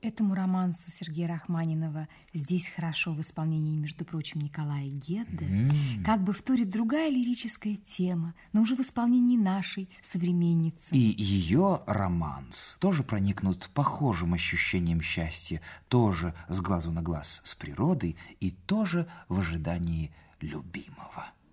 Этому романсу Сергея Рахманинова здесь хорошо в исполнении, между прочим, Николая Гедде. Как бы вторит другая лирическая тема, но уже в исполнении нашей современницы. И ее романс тоже проникнут похожим ощущением счастья, тоже с глазу на глаз с природой и тоже в ожидании любимого.